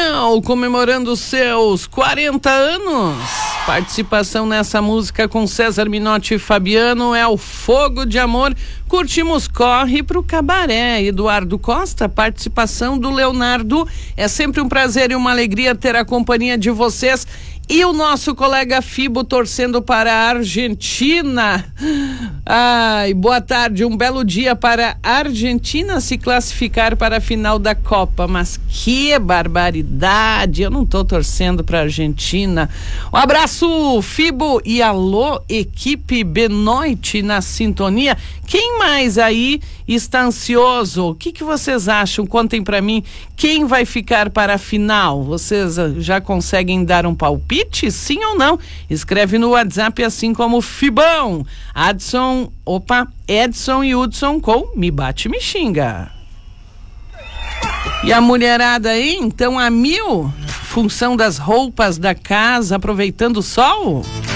Daniel, comemorando seus 40 anos. Participação nessa música com César Minotti e Fabiano é o Fogo de Amor. Curtimos Corre pro Cabaré. Eduardo Costa, participação do Leonardo. É sempre um prazer e uma alegria ter a companhia de vocês. E o nosso colega Fibo torcendo para a Argentina. Ai, boa tarde, um belo dia para a Argentina se classificar para a final da Copa. Mas que barbaridade, eu não tô torcendo para a Argentina. Um abraço, Fibo, e alô, equipe Benoite na sintonia. Quem mais aí está ansioso? O que vocês acham? Contem para mim, quem vai ficar para a final? Vocês já conseguem dar um palpite? Sim ou não? Escreve no WhatsApp assim como Fibão. Edson e Hudson com Me Bate Me Xinga. E a mulherada aí, então, a mil? Função das roupas da casa, aproveitando o sol?